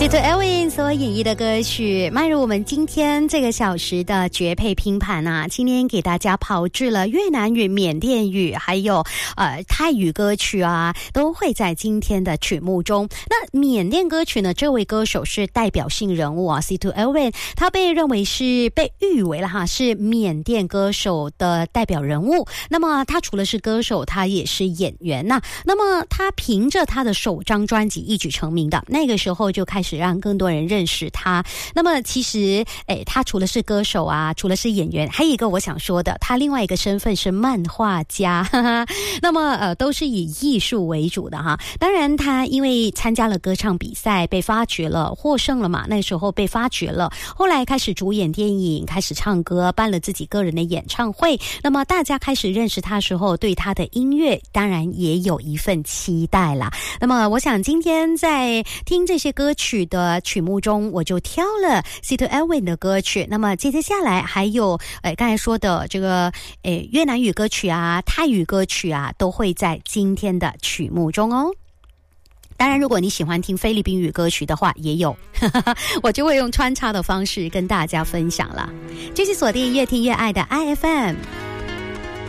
C2 Elwin 所演绎的歌曲，迈入我们今天这个小时的绝配拼盘啊！今天给大家炮制了越南语、缅甸语，还有泰语歌曲啊，都会在今天的曲目中。那缅甸歌曲呢，这位歌手是代表性人物啊 ，C2 Elwin 他被誉为了哈是缅甸歌手的代表人物。那么他除了是歌手，他也是演员呐。那么他凭着他的首张专辑一举成名的，那个时候就开始让更多人认识他。那么其实他除了是歌手啊，除了是演员，还有一个我想说的，他另外一个身份是漫画家，哈哈。那么都是以艺术为主的哈。当然他因为参加了歌唱比赛被发掘了，获胜了嘛，那时候被发掘了，后来开始主演电影，开始唱歌，办了自己个人的演唱会。那么大家开始认识他时候，对他的音乐当然也有一份期待啦。那么我想今天在听这些歌曲的曲目中，我就挑了 C2 Elwin 的歌曲。那么接下来还有刚才说的这个越南语歌曲啊、泰语歌曲啊，都会在今天的曲目中哦。当然如果你喜欢听菲律宾语歌曲的话也有我就会用穿插的方式跟大家分享了。继续锁定越听越爱的 IFM。